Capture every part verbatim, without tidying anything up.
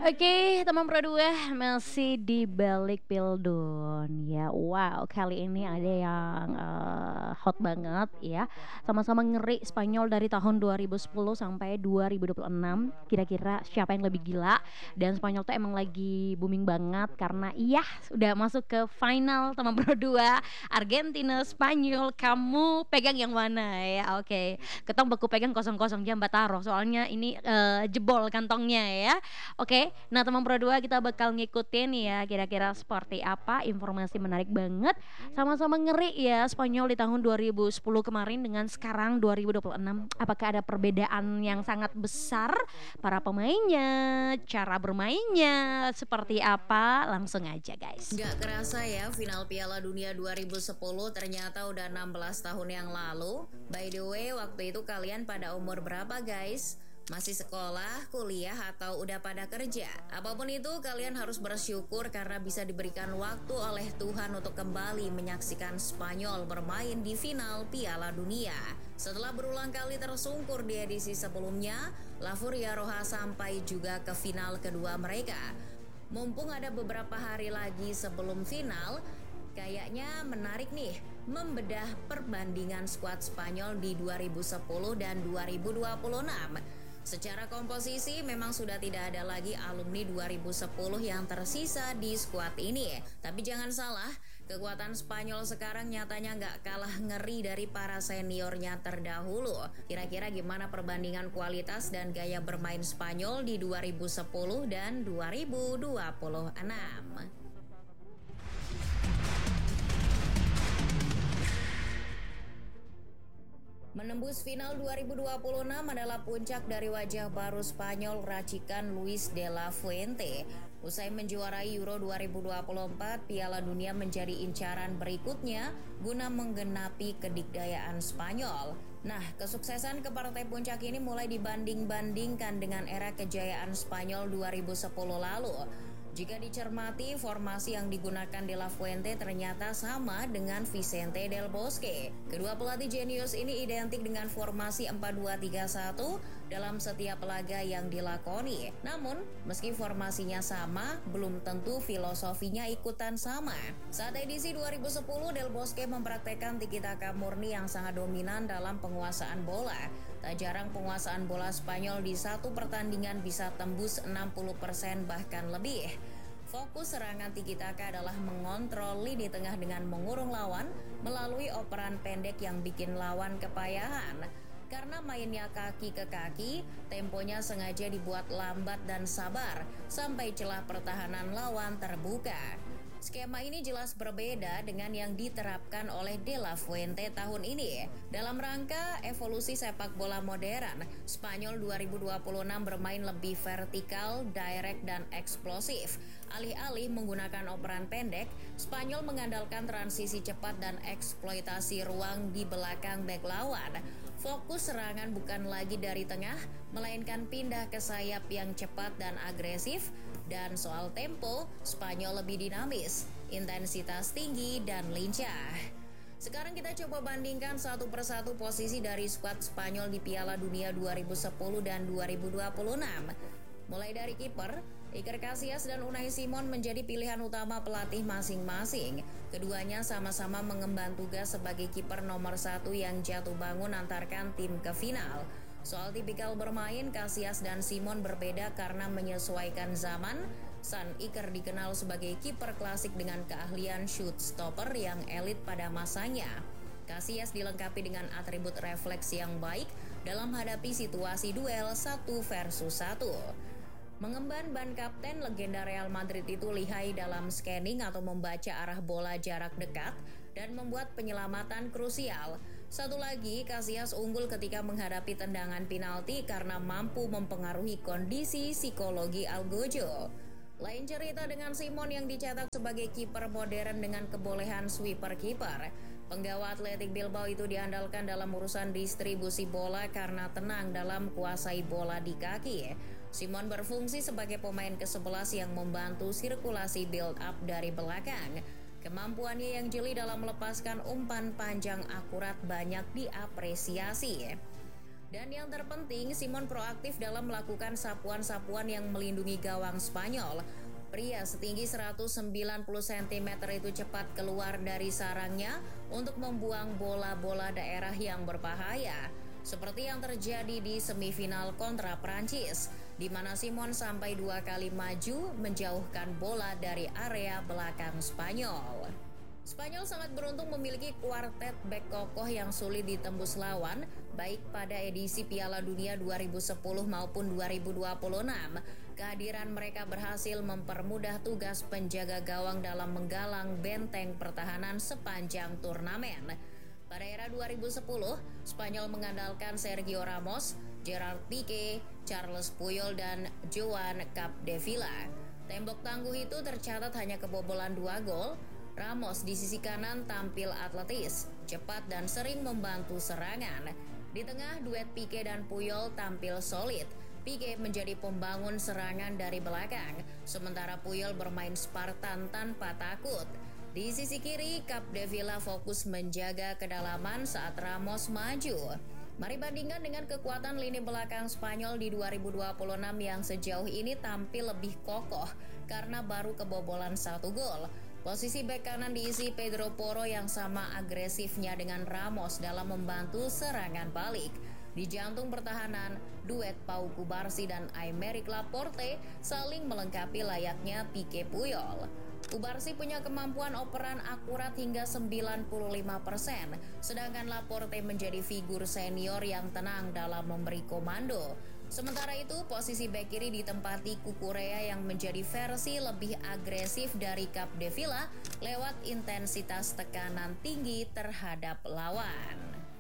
Oke, teman Pro dua masih di balik Pildun ya. Wow, kali ini ada yang, eee, hot banget ya, sama-sama ngeri Spanyol dari tahun dua ribu sepuluh sampai dua ribu dua puluh enam. Kira-kira siapa yang lebih gila? Dan Spanyol tuh emang lagi booming banget karena iya, udah masuk ke final teman Pro dua, Argentina, Spanyol, kamu pegang yang mana ya? Oke, ketong beku pegang kosong-kosong jam bataro soalnya ini, eee, jebol kantongnya ya. Oke, nah teman Pro dua kita bakal ngikutin ya kira-kira seperti apa, informasi menarik banget, sama-sama ngeri ya Spanyol di tahun dua ribu sepuluh kemarin dengan sekarang dua ribu dua puluh enam. Apakah ada perbedaan yang sangat besar para pemainnya, cara bermainnya, seperti apa? Langsung aja guys. Nggak kerasa ya, final Piala Dunia dua ribu sepuluh ternyata udah enam belas tahun yang lalu. By the way, waktu itu kalian pada umur berapa guys? Masih sekolah, kuliah, atau udah pada kerja? Apapun itu, kalian harus bersyukur karena bisa diberikan waktu oleh Tuhan untuk kembali menyaksikan Spanyol bermain di final Piala Dunia. Setelah berulang kali tersungkur di edisi sebelumnya, La Furia Roja sampai juga ke final kedua mereka. Mumpung ada beberapa hari lagi sebelum final, kayaknya menarik nih membedah perbandingan skuad Spanyol di dua ribu sepuluh dan dua ribu dua puluh enam. Secara komposisi memang sudah tidak ada lagi alumni dua ribu sepuluh yang tersisa di skuad ini. Tapi jangan salah, kekuatan Spanyol sekarang nyatanya nggak kalah ngeri dari para seniornya terdahulu. Kira-kira gimana perbandingan kualitas dan gaya bermain Spanyol di dua ribu sepuluh dan dua ribu dua puluh enam? Menembus final dua ribu dua puluh enam adalah puncak dari wajah baru Spanyol racikan Luis de la Fuente. Usai menjuarai Euro dua ribu dua puluh empat, Piala Dunia menjadi incaran berikutnya guna menggenapi kedikdayaan Spanyol. Nah, kesuksesan ke partai puncak ini mulai dibanding-bandingkan dengan era kejayaan Spanyol dua ribu sepuluh lalu. Jika dicermati, formasi yang digunakan De La Fuente ternyata sama dengan Vicente Del Bosque. Kedua pelatih jenius ini identik dengan formasi empat dua tiga satu dalam setiap laga yang dilakoni. Namun, meski formasinya sama, belum tentu filosofinya ikutan sama. Saat edisi dua ribu sepuluh, Del Bosque mempraktekkan tiki-taka murni yang sangat dominan dalam penguasaan bola. Tak jarang penguasaan bola Spanyol di satu pertandingan bisa tembus enam puluh persen bahkan lebih. Fokus serangan tiki-taka adalah mengontrol lini tengah dengan mengurung lawan melalui operan pendek yang bikin lawan kepayahan. Karena mainnya kaki ke kaki, temponya sengaja dibuat lambat dan sabar sampai celah pertahanan lawan terbuka. Skema ini jelas berbeda dengan yang diterapkan oleh De La Fuente tahun ini. Dalam rangka evolusi sepak bola modern, Spanyol dua ribu dua puluh enam bermain lebih vertikal, direct, dan eksplosif. Alih-alih menggunakan operan pendek, Spanyol mengandalkan transisi cepat dan eksploitasi ruang di belakang bek lawan. Fokus serangan bukan lagi dari tengah, melainkan pindah ke sayap yang cepat dan agresif. Dan soal tempo, Spanyol lebih dinamis, intensitas tinggi, dan lincah. Sekarang kita coba bandingkan satu persatu posisi dari skuad Spanyol di Piala Dunia dua ribu sepuluh dan dua ribu dua puluh enam. Mulai dari kiper, Iker Casillas dan Unai Simon menjadi pilihan utama pelatih masing-masing. Keduanya sama-sama mengemban tugas sebagai kiper nomor satu yang jatuh bangun antarkan tim ke final. Soal tipikal bermain, Casillas dan Simon berbeda karena menyesuaikan zaman. Sang Iker dikenal sebagai kiper klasik dengan keahlian shoot stopper yang elit pada masanya. Casillas dilengkapi dengan atribut refleks yang baik dalam menghadapi situasi duel satu versus satu. Mengemban ban kapten, legenda Real Madrid itu lihai dalam scanning atau membaca arah bola jarak dekat dan membuat penyelamatan krusial. Satu lagi, Casillas unggul ketika menghadapi tendangan penalti karena mampu mempengaruhi kondisi psikologi Algojo. Lain cerita dengan Simon yang dicetak sebagai kiper modern dengan kebolehan sweeper kiper. Penggawa Athletic Bilbao itu diandalkan dalam urusan distribusi bola karena tenang dalam kuasai bola di kaki. Simon berfungsi sebagai pemain kesebelas yang membantu sirkulasi build up dari belakang. Kemampuannya yang jeli dalam melepaskan umpan panjang akurat banyak diapresiasi. Dan yang terpenting, Simon proaktif dalam melakukan sapuan-sapuan yang melindungi gawang Spanyol. Pria setinggi seratus sembilan puluh sentimeter itu cepat keluar dari sarangnya untuk membuang bola-bola daerah yang berbahaya. Seperti yang terjadi di semifinal kontra Prancis, di mana Simon sampai dua kali maju menjauhkan bola dari area belakang Spanyol. Spanyol sangat beruntung memiliki kuartet bek kokoh yang sulit ditembus lawan, baik pada edisi Piala Dunia dua ribu sepuluh maupun dua ribu dua puluh enam. Kehadiran mereka berhasil mempermudah tugas penjaga gawang dalam menggalang benteng pertahanan sepanjang turnamen. Pada era dua ribu sepuluh, Spanyol mengandalkan Sergio Ramos, Gerard Pique, Charles Puyol, dan Joan Capdevila. Tembok tangguh itu tercatat hanya kebobolan dua gol. Ramos di sisi kanan tampil atletis, cepat dan sering membantu serangan. Di tengah, duet Pique dan Puyol tampil solid. Pique menjadi pembangun serangan dari belakang, sementara Puyol bermain Spartan tanpa takut. Di sisi kiri, Capdevila fokus menjaga kedalaman saat Ramos maju. Mari bandingkan dengan kekuatan lini belakang Spanyol di dua ribu dua puluh enam yang sejauh ini tampil lebih kokoh karena baru kebobolan satu gol. Posisi bek kanan diisi Pedro Porro yang sama agresifnya dengan Ramos dalam membantu serangan balik. Di jantung pertahanan, duet Pau Cubarsí dan Aymeric Laporte saling melengkapi layaknya Pique Puyol. Cubarsí punya kemampuan operan akurat hingga sembilan puluh lima persen, sedangkan Laporte menjadi figur senior yang tenang dalam memberi komando. Sementara itu, posisi bek kiri ditempati Cucurella yang menjadi versi lebih agresif dari Capdevila lewat intensitas tekanan tinggi terhadap lawan.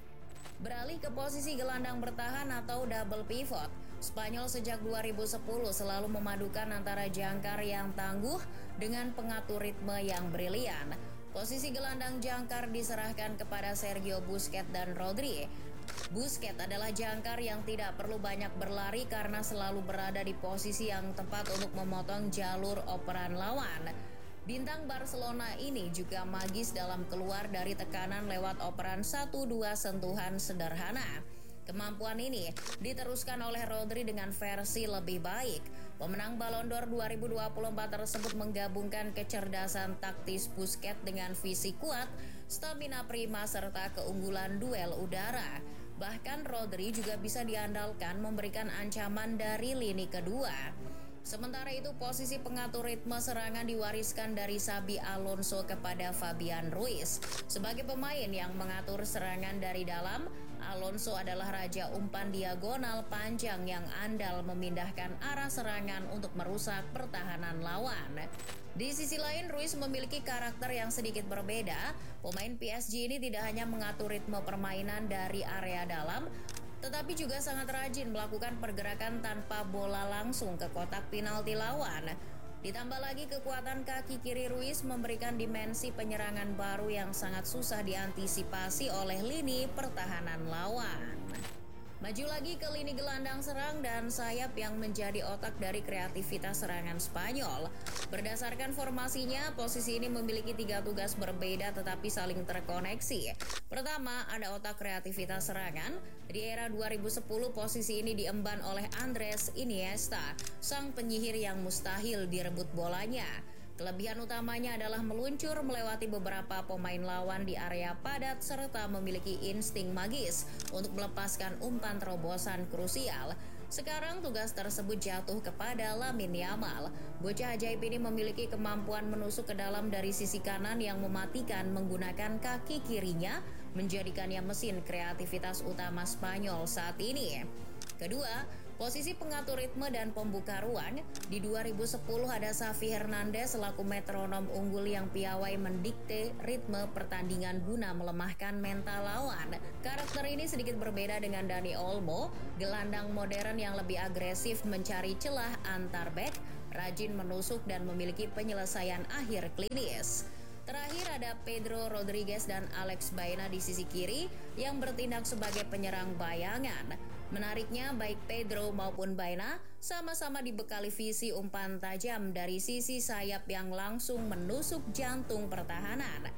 Beralih ke posisi gelandang bertahan atau double pivot, Spanyol sejak dua ribu sepuluh selalu memadukan antara jangkar yang tangguh dengan pengatur ritme yang brilian. Posisi gelandang jangkar diserahkan kepada Sergio Busquets dan Rodri. Busquets adalah jangkar yang tidak perlu banyak berlari karena selalu berada di posisi yang tepat untuk memotong jalur operan lawan. Bintang Barcelona ini juga magis dalam keluar dari tekanan lewat operan satu dua sentuhan sederhana. Kemampuan ini diteruskan oleh Rodri dengan versi lebih baik. Pemenang Ballon d'Or dua ribu dua puluh empat tersebut menggabungkan kecerdasan taktis Busquets dengan fisik kuat, stamina prima, serta keunggulan duel udara. Bahkan Rodri juga bisa diandalkan memberikan ancaman dari lini kedua. Sementara itu, posisi pengatur ritme serangan diwariskan dari Xabi Alonso kepada Fabian Ruiz. Sebagai pemain yang mengatur serangan dari dalam, Alonso adalah raja umpan diagonal panjang yang andal memindahkan arah serangan untuk merusak pertahanan lawan. Di sisi lain, Ruiz memiliki karakter yang sedikit berbeda. Pemain P S G ini tidak hanya mengatur ritme permainan dari area dalam, tetapi juga sangat rajin melakukan pergerakan tanpa bola langsung ke kotak penalti lawan. Ditambah lagi kekuatan kaki kiri Ruiz memberikan dimensi penyerangan baru yang sangat susah diantisipasi oleh lini pertahanan lawan. Maju lagi ke lini gelandang serang dan sayap yang menjadi otak dari kreativitas serangan Spanyol. Berdasarkan formasinya, posisi ini memiliki tiga tugas berbeda tetapi saling terkoneksi. Pertama, ada otak kreativitas serangan. Di era dua ribu sepuluh, posisi ini diemban oleh Andres Iniesta, sang penyihir yang mustahil direbut bolanya. Kelebihan utamanya adalah meluncur melewati beberapa pemain lawan di area padat serta memiliki insting magis untuk melepaskan umpan terobosan krusial. Sekarang tugas tersebut jatuh kepada Lamine Yamal. Bocah ajaib ini memiliki kemampuan menusuk ke dalam dari sisi kanan yang mematikan menggunakan kaki kirinya, menjadikannya mesin kreativitas utama Spanyol saat ini. Kedua, posisi pengatur ritme dan pembuka ruang. Di dua ribu sepuluh ada Xavi Hernandez selaku metronom unggul yang piawai mendikte ritme pertandingan guna melemahkan mental lawan. Karakter ini sedikit berbeda dengan Dani Olmo, gelandang modern yang lebih agresif mencari celah antar bek, rajin menusuk dan memiliki penyelesaian akhir klinis. Terakhir ada Pedro Rodriguez dan Alex Baena di sisi kiri yang bertindak sebagai penyerang bayangan. Menariknya, baik Pedro maupun Baena sama-sama dibekali visi umpan tajam dari sisi sayap yang langsung menusuk jantung pertahanan.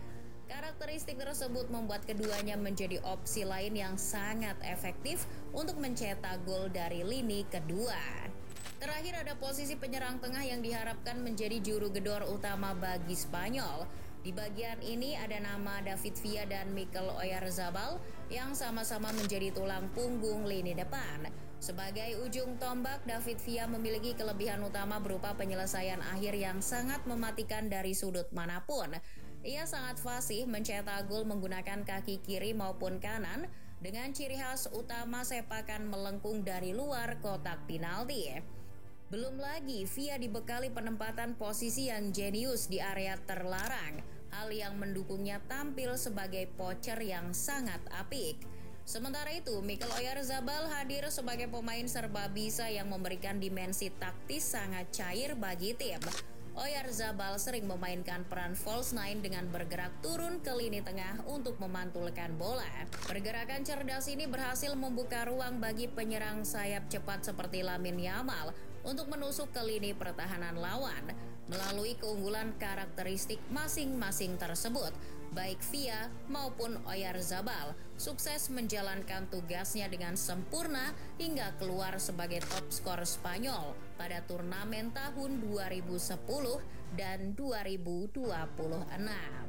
Karakteristik tersebut membuat keduanya menjadi opsi lain yang sangat efektif untuk mencetak gol dari lini kedua. Terakhir ada posisi penyerang tengah yang diharapkan menjadi juru gedor utama bagi Spanyol. Di bagian ini ada nama David Villa dan Mikel Oyarzabal yang sama-sama menjadi tulang punggung lini depan. Sebagai ujung tombak, David Villa memiliki kelebihan utama berupa penyelesaian akhir yang sangat mematikan dari sudut manapun. Ia sangat fasih mencetak gol menggunakan kaki kiri maupun kanan dengan ciri khas utama sepakan melengkung dari luar kotak penalti. Belum lagi, Villa dibekali penempatan posisi yang jenius di area terlarang, hal yang mendukungnya tampil sebagai pocher yang sangat apik. Sementara itu, Mikel Oyarzabal hadir sebagai pemain serba bisa yang memberikan dimensi taktis sangat cair bagi tim. Oyarzabal sering memainkan peran false nine dengan bergerak turun ke lini tengah untuk memantulkan bola. Pergerakan cerdas ini berhasil membuka ruang bagi penyerang sayap cepat seperti Lamine Yamal untuk menusuk ke lini pertahanan lawan. Melalui keunggulan karakteristik masing-masing tersebut, baik Villa maupun Oyarzabal sukses menjalankan tugasnya dengan sempurna hingga keluar sebagai top skor Spanyol pada turnamen tahun dua ribu sepuluh dan dua ribu dua puluh enam.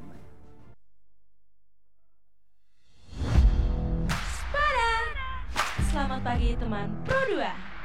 Selamat pagi teman Pro dua.